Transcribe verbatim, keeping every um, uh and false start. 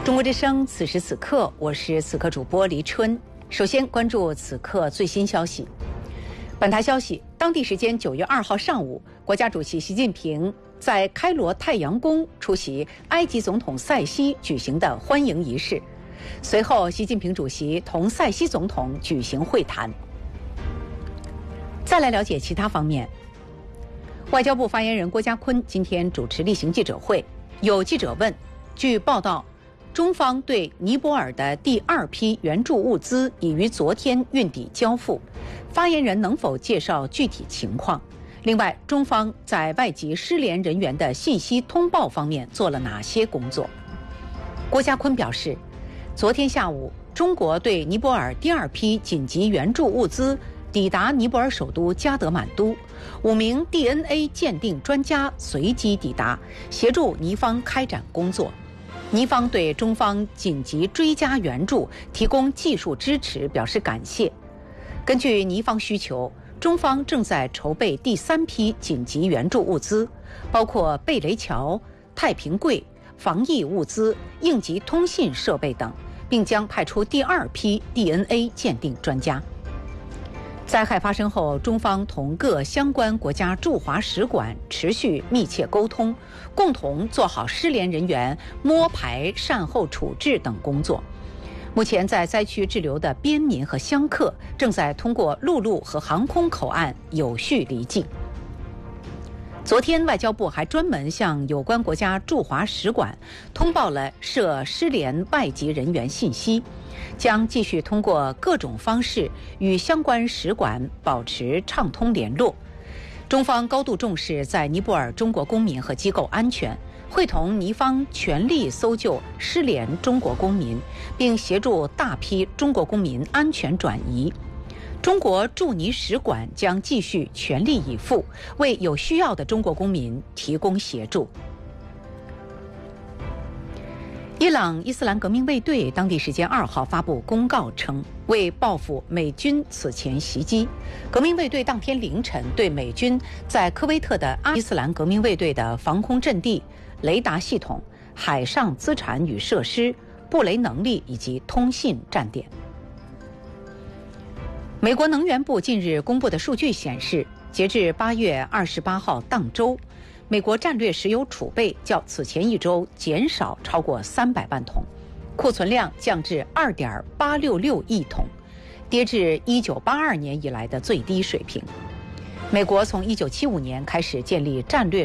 中国之声，此时此刻，我是此刻主播黎春。首先关注此刻最新消息。本台消息，当地时间九月二号上午，国家主席习近平在开罗太阳宫出席埃及总统塞西举行的欢迎仪式。随后，习近平主席同塞西总统举行会谈。再来了解其他方面。外交部发言人郭家坤今天主持例行记者会，有记者问，据报道，中方对尼泊尔的第二批援助物资已于昨天运抵交付，发言人能否介绍具体情况？另外，中方在外籍失联人员的信息通报方面做了哪些工作？郭家坤表示，昨天下午，中国对尼泊尔第二批紧急援助物资抵达尼泊尔首都加德满都，五名 D N A 鉴定专家随机抵达，协助尼方开展工作。尼方对中方紧急追加援助提供技术支持表示感谢。根据尼方需求，中方正在筹备第三批紧急援助物资，包括贝雷桥、太平柜、防疫物资、应急通信设备等，并将派出第二批 D N A 鉴定专家。灾害发生后，中方同各相关国家驻华使馆持续密切沟通，共同做好失联人员摸排善后处置等工作。目前在灾区滞留的边民和香客正在通过陆路和航空口岸有序离境。昨天，外交部还专门向有关国家驻华使馆通报了涉失联外籍人员信息，将继续通过各种方式与相关使馆保持畅通联络。中方高度重视在尼泊尔中国公民和机构安全，会同尼方全力搜救失联中国公民，并协助大批中国公民安全转移。中国驻尼使馆将继续全力以赴，为有需要的中国公民提供协助。伊朗伊斯兰革命卫队当地时间二号发布公告称，为报复美军此前袭击，革命卫队当天凌晨对美军在科威特的伊斯兰革命卫队的防空阵地、雷达系统、海上资产与设施、布雷能力以及通信站点。美国能源部近日公布的数据显示，截至八月二十八号当周，美国战略石油储备较此前一周减少超过三百万桶，库存量降至二点八六六亿桶，跌至一九八二年以来的最低水平。美国从一九七五年开始建立战略